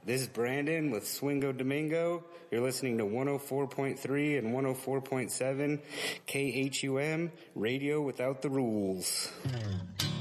This is Brandon with Swingo Domingo. You're listening to 104.3 and 104.7 KHUM, Radio Without the Rules.